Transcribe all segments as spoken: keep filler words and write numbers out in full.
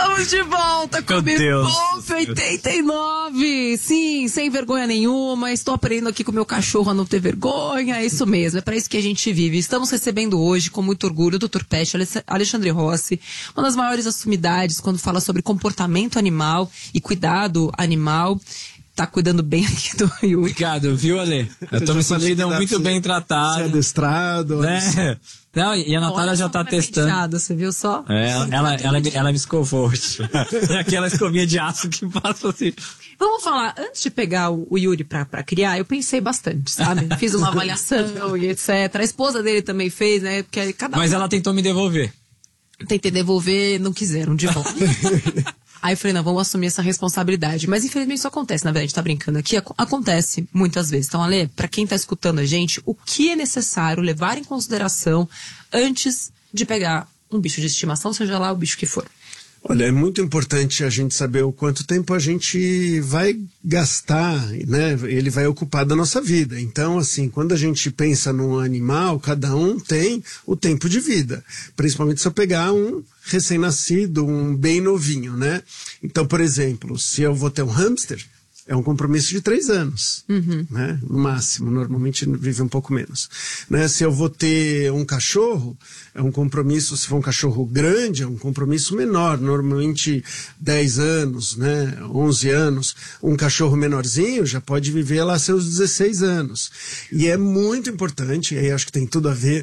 Estamos de volta com o Me Poupe oitenta e nove. Sim, sem vergonha nenhuma. Estou aprendendo aqui com o meu cachorro a não ter vergonha. É isso mesmo, é para isso que a gente vive. Estamos recebendo hoje, com muito orgulho, o doutor Pet, Alexandre Rossi, uma das maiores sumidades quando fala sobre comportamento animal e cuidado animal. Tá cuidando bem aqui do Yuri. Obrigado, viu, Ale? Eu tô me sentindo muito bem tratado. Você é adestrado. Né? Não, e a Natália já tá testando. Penteada, você viu só? É, ela, ela, ela, ela me escovou hoje. É aquela escovinha de aço que passa assim. Vamos falar, antes de pegar o, o Yuri pra, pra criar, eu pensei bastante, sabe? Fiz uma avaliação e etcétera. A esposa dele também fez, né? Porque cada Mas ela tentou me devolver. Tentei devolver, não quiseram de volta. Aí eu falei, não, vamos assumir essa responsabilidade. Mas infelizmente isso acontece, na verdade, a gente tá brincando aqui, ac- acontece muitas vezes. Então, Ale, pra quem tá escutando a gente, o que é necessário levar em consideração antes de pegar um bicho de estimação, seja lá o bicho que for? Olha, é muito importante a gente saber o quanto tempo a gente vai gastar, né? Ele vai ocupar da nossa vida. Então, assim, quando a gente pensa num animal, cada um tem o tempo de vida. Principalmente se eu pegar um recém-nascido, um bem novinho, né? Então, por exemplo, se eu vou ter um hamster, é um compromisso de três anos, uhum. né? No máximo, normalmente vive um pouco menos. Né? Se eu vou ter um cachorro, é um compromisso, se for um cachorro grande, é um compromisso menor, normalmente dez anos, né? onze anos. Um cachorro menorzinho já pode viver lá seus dezesseis anos. E é muito importante, e aí acho que tem tudo a ver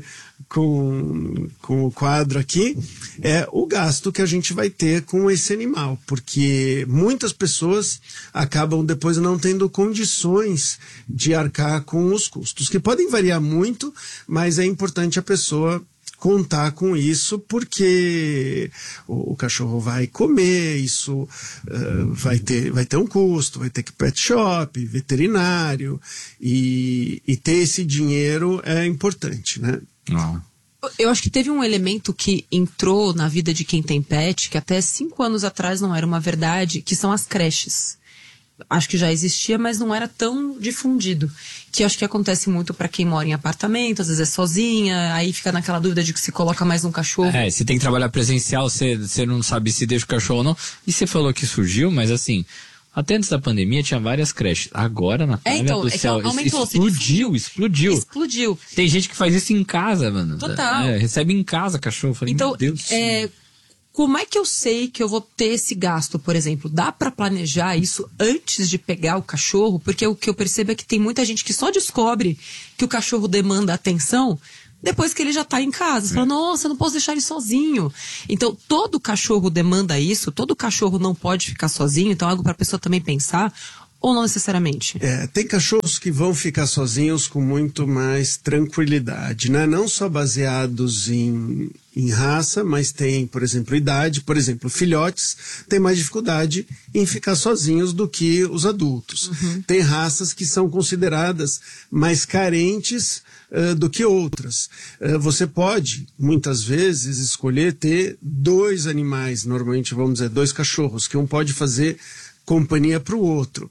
com, com o quadro aqui, é o gasto que a gente vai ter com esse animal, porque muitas pessoas acabam depois não tendo condições de arcar com os custos, que podem variar muito, mas é importante a pessoa contar com isso, porque o, o cachorro vai comer, isso uh, vai ter, vai ter um custo, vai ter que ir pet shop, veterinário, e, e ter esse dinheiro é importante, né? Não. Eu acho que teve um elemento que entrou na vida de quem tem pet, que até cinco anos atrás não era uma verdade, que são as creches. Acho que já existia, mas não era tão difundido. Que acho que acontece muito para quem mora em apartamento, às vezes é sozinha, aí fica naquela dúvida de que se coloca mais um cachorro. É, você tem que trabalhar presencial, você, você não sabe se deixa o cachorro ou não. E você falou que surgiu, mas assim... Até antes da pandemia tinha várias creches. Agora, Natália, é, então, do é céu, aumentou, explodiu, explodiu. Explodiu. Tem gente que faz isso em casa, mano. Total. É, recebe em casa cachorro. Eu falei, então, meu Deus. É, como é que eu sei que eu vou ter esse gasto, por exemplo? Dá pra planejar isso antes de pegar o cachorro? Porque o que eu percebo é que tem muita gente que só descobre que o cachorro demanda atenção depois que ele já tá em casa. Você fala, nossa, eu não posso deixar ele sozinho. Então, todo cachorro demanda isso, todo cachorro não pode ficar sozinho, então é algo para a pessoa também pensar, ou não necessariamente? É, tem cachorros que vão ficar sozinhos com muito mais tranquilidade, né? Não só baseados em, em raça, mas tem, por exemplo, idade. Por exemplo, filhotes têm mais dificuldade em ficar sozinhos do que os adultos. Uhum. Tem raças que são consideradas mais carentes Uh, do que outras. Uh, você pode, muitas vezes, escolher ter dois animais, normalmente vamos dizer, dois cachorros, que um pode fazer companhia para o outro.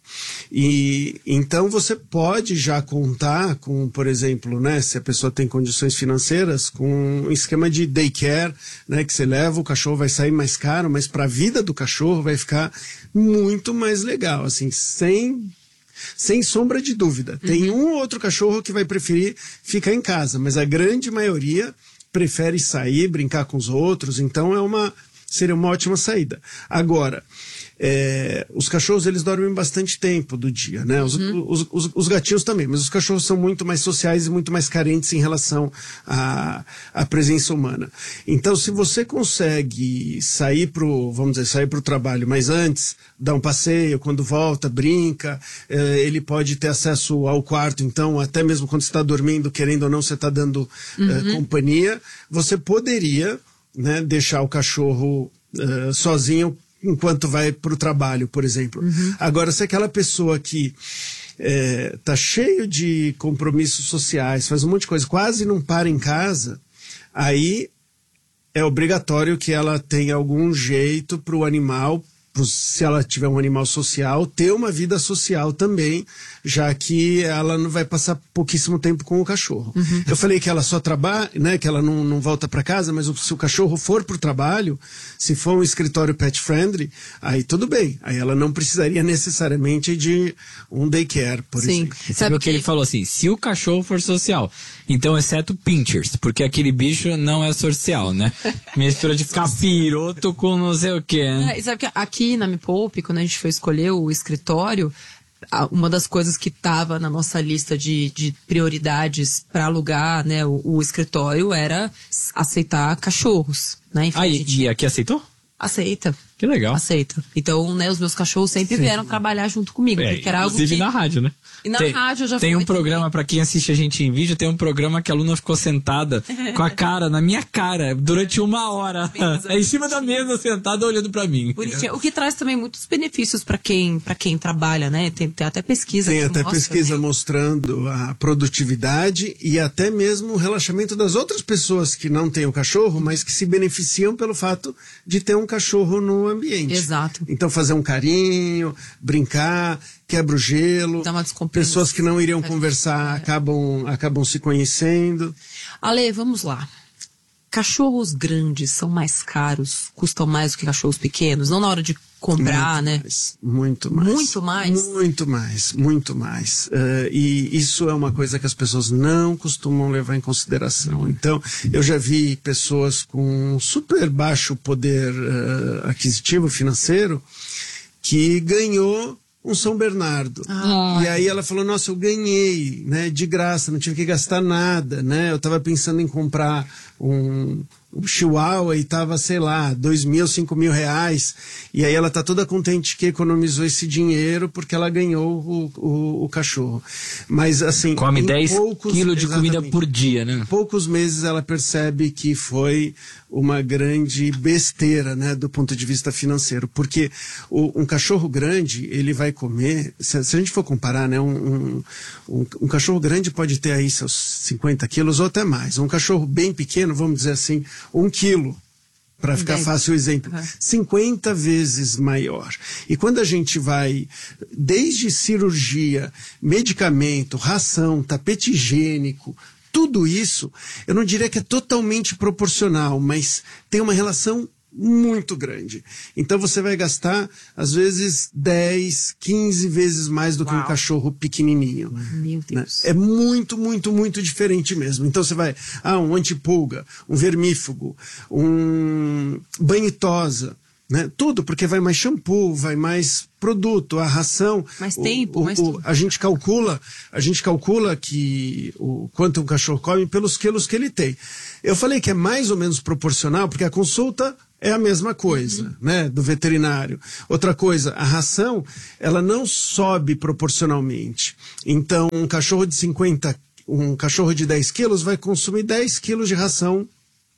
E então você pode já contar com, por exemplo, né, se a pessoa tem condições financeiras, com um esquema de daycare, né, que você leva, o cachorro vai sair mais caro, mas para a vida do cachorro vai ficar muito mais legal, assim, sem... Sem sombra de dúvida. Uhum. Tem um ou outro cachorro que vai preferir ficar em casa, mas a grande maioria prefere sair, brincar com os outros, então é uma, seria uma ótima saída. Agora, é, os cachorros, eles dormem bastante tempo do dia, né? Os, uhum. os, os, os gatinhos também, mas os cachorros são muito mais sociais e muito mais carentes em relação à, à presença humana. Então, se você consegue sair pro, vamos dizer, sair pro trabalho, mas antes, dar um passeio, quando volta, brinca, é, ele pode ter acesso ao quarto, então, até mesmo quando você está dormindo, querendo ou não, você está dando uhum. é, companhia, você poderia, né, deixar o cachorro é, sozinho enquanto vai para o trabalho, por exemplo. Uhum. Agora, se aquela pessoa que é, tá cheio de compromissos sociais, faz um monte de coisa, quase não para em casa, aí é obrigatório que ela tenha algum jeito para o animal se ela tiver um animal social, ter uma vida social também, já que ela não vai passar pouquíssimo tempo com o cachorro. Uhum. Eu falei que ela só trabalha, né, que ela não, não volta para casa, mas se o cachorro for para o trabalho, se for um escritório pet friendly, aí tudo bem. Aí ela não precisaria necessariamente de um daycare, por Sim. exemplo. Você sabe o que ele falou assim, se o cachorro for social, então exceto pinchers, porque aquele bicho não é social, né? Mistura de capiroto com não sei o que, né? É, e sabe que aqui na Me Poupe, quando a gente foi escolher o escritório, uma das coisas que estava na nossa lista de, de prioridades para alugar, né, o, o escritório era aceitar cachorros, né? Enfim, Ah, a e, gente e aqui aceitou? aceita. Que legal. Aceita. Então, né, os meus cachorros sempre Sim. vieram trabalhar junto comigo, É, porque era algo inclusive que... na rádio, né? E na tem, rádio eu já Tem fui um programa, também. pra quem assiste a gente em vídeo, tem um programa que a aluna ficou sentada com a cara, na minha cara, durante uma hora. É em cima da mesa, sentada, olhando pra mim. Bonitinho. O que traz também muitos benefícios para quem, para quem trabalha, né? Tem, tem até pesquisa. Tem que até mostra, pesquisa né? mostrando a produtividade e até mesmo o relaxamento das outras pessoas que não têm o cachorro, mas que se beneficiam pelo fato de ter um cachorro no ambiente. Exato. Então fazer um carinho, brincar, quebra o gelo. Dá uma descomprimida. Pessoas que não iriam É. conversar acabam, acabam se conhecendo. Ale, vamos lá. Cachorros grandes são mais caros, custam mais do que cachorros pequenos? Não na hora de comprar, muito né? Mais, muito mais. Muito mais? Muito mais, muito mais. Uh, e isso é uma coisa que as pessoas não costumam levar em consideração. Então, eu já vi pessoas com super baixo poder uh, aquisitivo financeiro que ganhou um São Bernardo. Ah. E aí ela falou, nossa, eu ganhei, né, de graça, não tive que gastar nada, né? Eu estava pensando em comprar um, um chihuahua e tava, sei lá, dois mil, cinco mil reais. E aí ela tá toda contente que economizou esse dinheiro porque ela ganhou o, o, o cachorro. Mas assim... Come em dez poucos- quilos de comida exatamente. por dia, né? Em poucos meses ela percebe que foi uma grande besteira, né, do ponto de vista financeiro, porque o, um cachorro grande, ele vai comer, se, se a gente for comparar, né, um, um, um, um cachorro grande pode ter aí seus cinquenta quilos ou até mais, um cachorro bem pequeno, vamos dizer assim, um quilo, para ficar Dez. fácil o exemplo, Uhum. cinquenta vezes maior. E quando a gente vai, desde cirurgia, medicamento, ração, tapete higiênico, tudo isso, eu não diria que é totalmente proporcional, mas tem uma relação muito grande. Então você vai gastar, às vezes, dez, quinze vezes mais do que um Uau. cachorro pequenininho. Meu né? Deus. É muito, muito, muito diferente mesmo. Então você vai, ah, um antipulga, um vermífugo, um banho-tosa, né? Tudo, porque vai mais shampoo, vai mais produto, a ração. Mais o- tempo, o- mais o- tudo. A gente calcula, a gente calcula que o quanto um cachorro come pelos quilos que ele tem. Eu falei que é mais ou menos proporcional, porque a consulta é a mesma coisa, Uhum. né, do veterinário. Outra coisa, a ração, ela não sobe proporcionalmente. Então, um cachorro de cinquenta, um cachorro de dez quilos vai consumir dez quilos de ração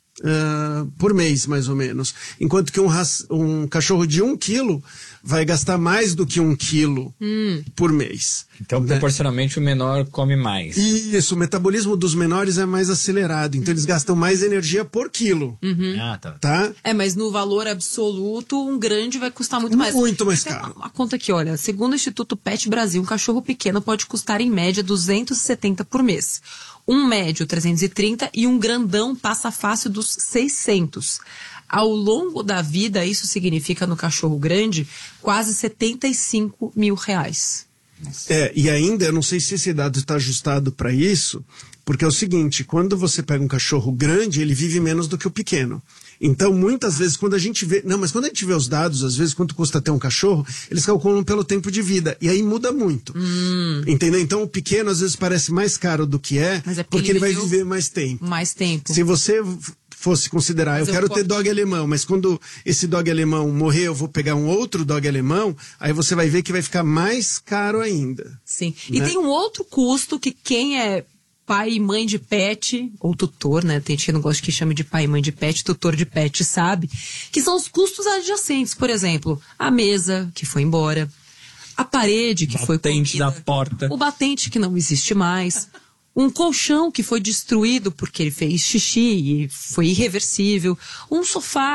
Uh, por mês, mais ou menos. Enquanto que um, raç- um cachorro de um quilo vai gastar mais do que um quilo Hum. por mês. Então, né? proporcionalmente, o menor come mais. Isso, o metabolismo dos menores é mais acelerado, então eles gastam mais energia por quilo, Ah, tá. tá? É, mas no valor absoluto, um grande vai custar muito mais. Muito mais Tem caro. Uma, uma conta aqui, olha, segundo o Instituto Pet Brasil, um cachorro pequeno pode custar em média duzentos e setenta por mês. Um médio, trezentos e trinta, e um grandão passa fácil dos seiscentos. Ao longo da vida, isso significa no cachorro grande, quase setenta e cinco mil reais. É, e ainda, eu não sei se esse dado está ajustado para isso, porque é o seguinte, quando você pega um cachorro grande, ele vive menos do que o pequeno. Então, muitas vezes, quando a gente vê... Não, mas quando a gente vê os dados, às vezes, quanto custa ter um cachorro, eles calculam pelo tempo de vida. E aí muda muito. Hum. Entendeu? Então, o pequeno, às vezes, parece mais caro do que é, Mas é porque porque ele ele vai viveu viver mais tempo. Mais tempo. Se você fosse considerar, Mas eu eu quero posso- ter dog alemão, mas quando esse dog alemão morrer, eu vou pegar um outro dog alemão, aí você vai ver que vai ficar mais caro ainda. Sim. E né? tem um outro custo que quem é pai e mãe de pet, ou tutor, né? Tem gente que não gosta que chame de pai e mãe de pet, tutor de pet, sabe? Que são os custos adjacentes. Por exemplo, a mesa que foi embora, a parede que foi Batente comida, da porta. o batente que não existe mais, um colchão que foi destruído porque ele fez xixi e foi irreversível, um sofá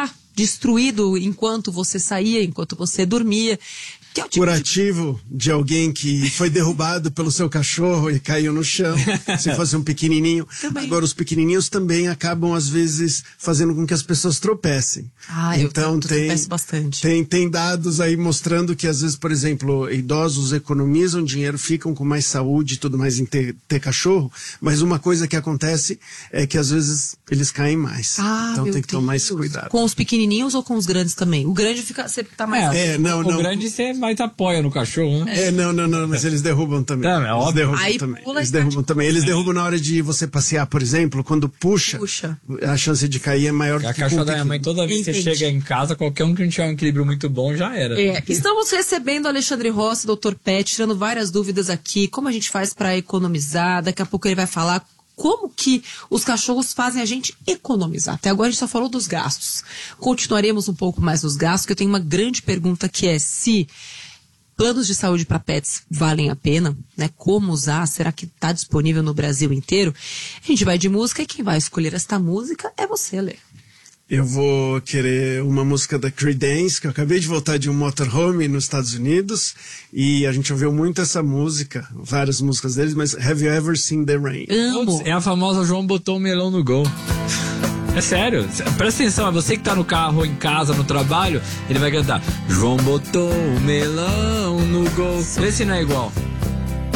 destruído enquanto você saía, enquanto você dormia. Que é o tipo curativo de... de alguém que foi derrubado pelo seu cachorro e caiu no chão, se fosse um pequenininho. Também. Agora, os pequenininhos também acabam, às vezes, fazendo com que as pessoas tropecem. Ah, então, eu tem, tropeço bastante. Tem, tem dados aí mostrando que, às vezes, por exemplo, idosos economizam dinheiro, ficam com mais saúde e tudo mais em ter, ter cachorro, mas uma coisa que acontece é que, às vezes, eles caem mais. Ah, então, tem que Deus. tomar esse cuidado. Com os pequenininhos ou com os grandes também? O grande fica, você tá mais... É, é não, o não. grande você mais apoia no cachorro, né? É, não, não, não, mas eles derrubam também. Não, é eles óbvio. derrubam Aí também. pula Eles e derrubam bate. também. Eles derrubam na hora de você passear, por exemplo, quando puxa, Puxa. a chance de cair é maior do A que cachorra com da minha mãe, toda vez que você Entendi. chega em casa, qualquer um que não tiver um equilíbrio muito bom, já era. É, estamos recebendo Alexandre Rossi, doutor Pet, tirando várias dúvidas aqui. Como a gente faz para economizar? Daqui a pouco ele vai falar como que os cachorros fazem a gente economizar. Até agora a gente só falou dos gastos. Continuaremos um pouco mais nos gastos, porque eu tenho uma grande pergunta que é se planos de saúde para pets valem a pena, né? Como usar? Será que está disponível no Brasil inteiro? A gente vai de música e quem vai escolher esta música é você, Lê. Eu vou querer uma música da Creedence, que eu acabei de voltar de um motorhome nos Estados Unidos, e a gente ouviu muito essa música, várias músicas deles, mas Have You Ever Seen the Rain? Amo. É a famosa João botou o melão no gol. É sério, presta atenção, é você que tá no carro, em casa, no trabalho, ele vai cantar João botou o melão no gol. Vê se não é igual.